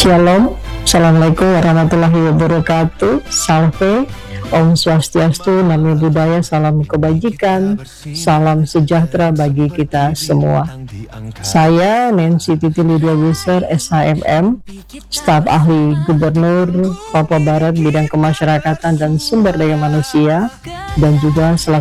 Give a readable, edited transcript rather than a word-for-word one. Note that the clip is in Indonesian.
Shalom, Assalamualaikum warahmatullahi wabarakatuh. Salve, Om Swastiastu, Namo Buddhaya, salam kebajikan, salam sejahtera bagi kita semua. Saya Nancy Titi Lydia Wisser, SHMM, staf ahli Gubernur Papua Barat bidang kemasyarakatan dan sumber daya manusia, dan juga selaku